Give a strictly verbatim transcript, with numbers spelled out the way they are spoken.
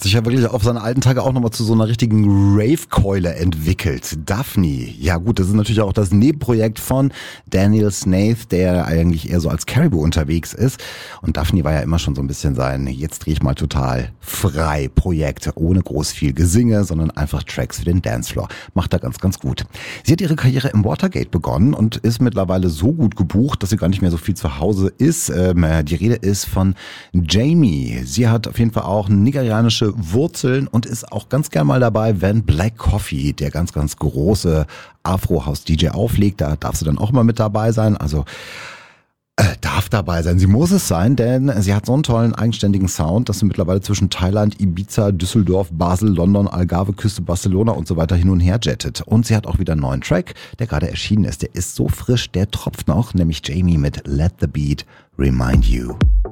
Hat sich ja wirklich auf seine alten Tage auch nochmal zu so einer richtigen Rave-Keule entwickelt. Daphne, ja gut, das ist natürlich auch das Nebenprojekt von Daniel Snaith, der eigentlich eher so als Caribou unterwegs ist. Und Daphne war ja immer schon so ein bisschen sein, jetzt drehe ich mal total frei Projekt, ohne groß viel Gesinge, sondern einfach Tracks für den Dancefloor. Macht er ganz, ganz gut. Sie hat ihre Karriere im Watergate begonnen und ist mittlerweile so gut gebucht, dass sie gar nicht mehr so viel zu Hause ist. Ähm, die Rede ist von Jamie. Sie hat auf jeden Fall auch nigerianische Wurzeln und ist auch ganz gern mal dabei, wenn Black Coffee, der ganz, ganz große Afro-House-D J auflegt. Da darf sie dann auch mal mit dabei sein. Also äh, darf dabei sein. Sie muss es sein, denn sie hat so einen tollen, eigenständigen Sound, dass sie mittlerweile zwischen Thailand, Ibiza, Düsseldorf, Basel, London, Algarve, Küste, Barcelona und so weiter hin und her jettet. Und sie hat auch wieder einen neuen Track, der gerade erschienen ist. Der ist so frisch, der tropft noch, nämlich Jamie mit Let the Beat Remind You.